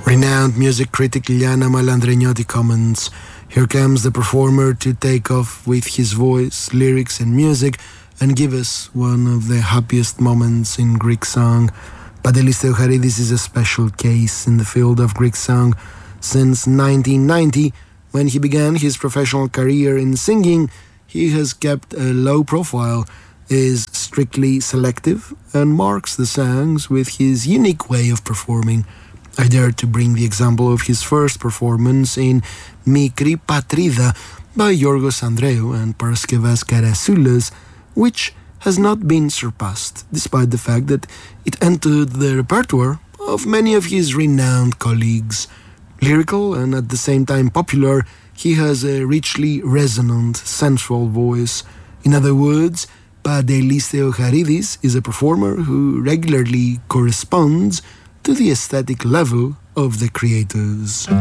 Renowned music critic Liana Malandregnotti comments, "Here comes the performer to take off with his voice, lyrics and music and give us one of the happiest moments in Greek song. Pantelis Theocharidis is a special case in the field of Greek song. Since 1990, when he began his professional career in singing, he has kept a low profile, is strictly selective, and marks the songs with his unique way of performing. I dare to bring the example of his first performance in Mikri Patrida by Yorgos Andreou and Paraskevas Karasoulas, which has not been surpassed, despite the fact that it entered the repertoire of many of his renowned colleagues. Lyrical and at the same time popular, he has a richly resonant, sensual voice. In other words, Pantelis Theocharidis is a performer who regularly corresponds to the aesthetic level of the creators."